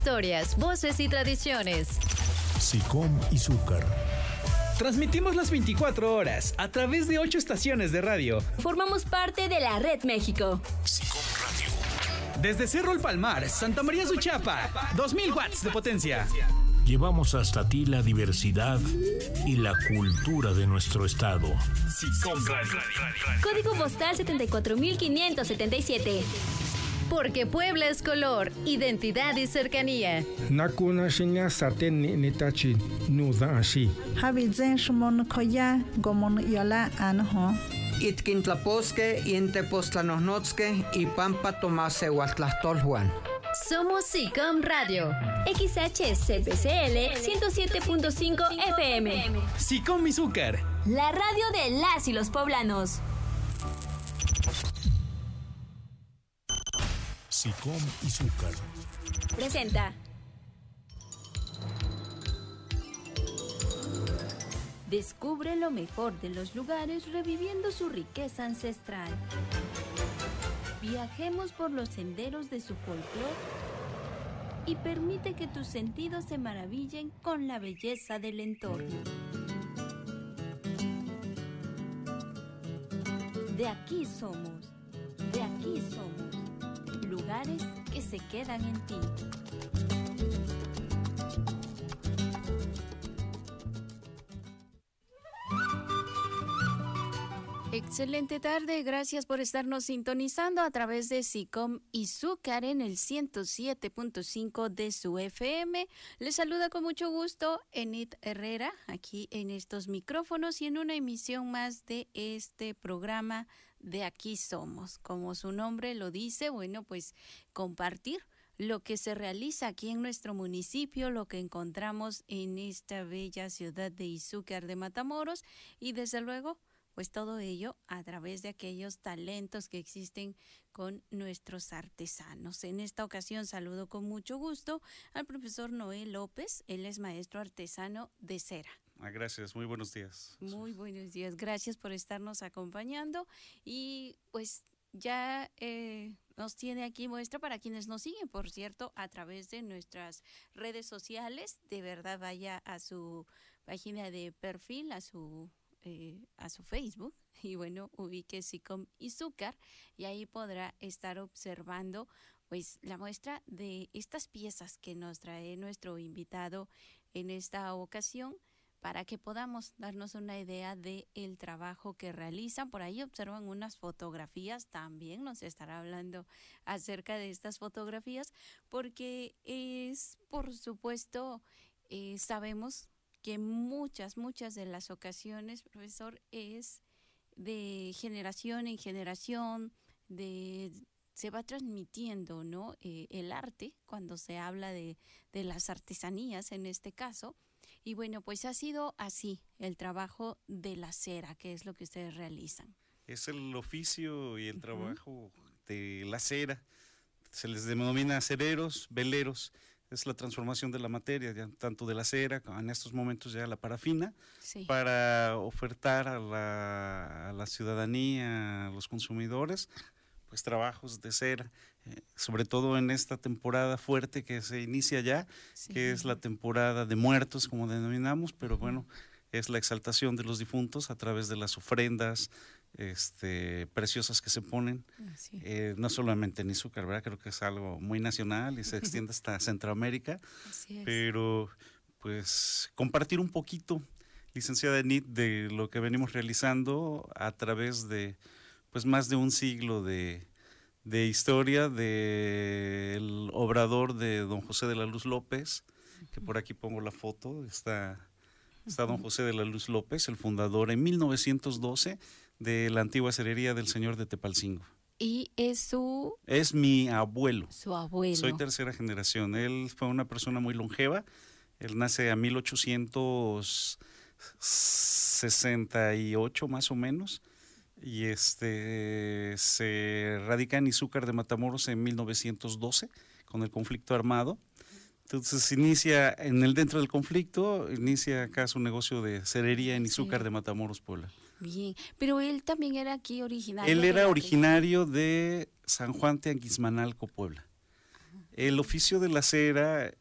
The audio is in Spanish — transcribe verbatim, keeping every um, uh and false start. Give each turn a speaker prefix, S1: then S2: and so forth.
S1: Historias, voces y tradiciones.
S2: SICOM Izúcar.
S3: Transmitimos las veinticuatro horas a través de ocho estaciones de radio.
S1: Formamos parte de la Red México.
S2: SICOM Radio.
S3: Desde Cerro El Palmar, Santa María Suchapa, dos mil watts de potencia.
S2: Llevamos hasta ti la diversidad y la cultura de nuestro estado.
S3: SICOM Radio.
S1: Código postal setenta y cuatro mil quinientos setenta y siete. Porque Puebla es color, identidad y cercanía.
S4: Nakuna shinya saten nitachi nuda ashi.
S5: Habizen shmon koya gomon yola anho.
S6: Itkintlaposque, Intepostlanosnotzque y Pampa Tomase Huatlastolhuan.
S1: Somos SICOM Radio. X H C P C L ciento siete punto cinco F M.
S3: SICOM Izúcar.
S1: La radio de las y los poblanos.
S2: SICOM Izúcar
S1: Presenta. Descubre lo mejor de los lugares reviviendo su riqueza ancestral. Viajemos por los senderos de su folclore y permite que tus sentidos se maravillen con la belleza del entorno. De aquí somos, de aquí somos. Lugares que se quedan en ti. Excelente tarde, gracias por estarnos sintonizando a través de SICOM Izúcar en el ciento siete punto cinco de su F M. Les saluda con mucho gusto Enid Herrera, aquí en estos micrófonos y en una emisión más de este programa De Aquí Somos. Como su nombre lo dice, bueno, pues compartir lo que se realiza aquí en nuestro municipio, lo que encontramos en esta bella ciudad de Izúcar de Matamoros y desde luego pues todo ello a través de aquellos talentos que existen con nuestros artesanos. En esta ocasión saludo con mucho gusto al profesor Noé López, él es maestro artesano de cera.
S7: Ah, gracias, muy buenos días.
S1: Muy buenos días, gracias por estarnos acompañando y pues ya eh, nos tiene aquí muestra para quienes nos siguen, por cierto, a través de nuestras redes sociales. De verdad vaya a su página de perfil, a su Eh, a su Facebook y bueno, ubique SICOM Izúcar y ahí podrá estar observando pues la muestra de estas piezas que nos trae nuestro invitado en esta ocasión para que podamos darnos una idea de el trabajo que realizan. Por ahí observan unas fotografías, también nos estará hablando acerca de estas fotografías porque es, por supuesto, eh, sabemos que muchas, muchas de las ocasiones, profesor, es de generación en generación, de se va transmitiendo, ¿no? Eh, el arte, cuando se habla de, de las artesanías en este caso. Y bueno, pues ha sido así el trabajo de la cera, que es lo que ustedes realizan.
S7: Es el oficio y el uh-huh. trabajo de la cera. Se les denomina cereros, veleros. Es la transformación de la materia, ya, tanto de la cera, en estos momentos ya la parafina, sí. para ofertar a la, a la ciudadanía, a los consumidores, pues trabajos de cera, eh, sobre todo en esta temporada fuerte que se inicia ya, sí. que es la temporada de muertos, como denominamos, pero bueno, es la exaltación de los difuntos a través de las ofrendas este, preciosas que se ponen, eh, no solamente en Izúcar, ¿verdad? Creo que es algo muy nacional y se extiende hasta Centroamérica, pero pues compartir un poquito, licenciada Enid, de lo que venimos realizando a través de pues más de un siglo de, de historia del obrador de don José de la Luz López, que por aquí pongo la foto, está... Está don José de la Luz López, el fundador en mil novecientos doce de la antigua cerería del señor de Tepalcingo.
S1: ¿Y es su...?
S7: Es mi abuelo.
S1: Su abuelo.
S7: Soy tercera generación. Él fue una persona muy longeva. Él nace a mil ochocientos sesenta y ocho más o menos. Y este se radica en Izúcar de Matamoros en mil novecientos doce con el conflicto armado. Entonces inicia en el dentro del conflicto, inicia acá su negocio de cerería en Izúcar sí. de Matamoros, Puebla.
S1: Bien, pero él también era aquí originario.
S7: Él era originario de San Juan Teanguismanalco, Puebla. El oficio de la cera